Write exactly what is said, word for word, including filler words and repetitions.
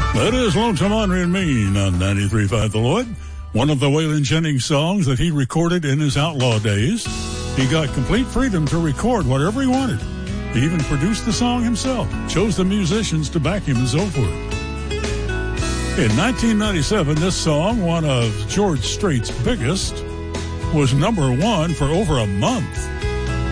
That is Lonesome Henry and Me on ninety-three point five The Lloyd. One of the Waylon Jennings songs that he recorded in his outlaw days. He got complete freedom to record whatever he wanted. He even produced the song himself, chose the musicians to back him and so forth. In nineteen ninety-seven, this song, one of George Strait's biggest, was number one for over a month.